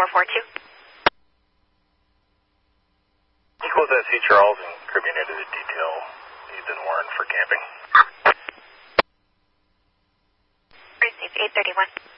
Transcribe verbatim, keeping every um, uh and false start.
four four two. Equals S C Charles and Caribbean into the detail needs in Warren for camping. Received eight thirty-one.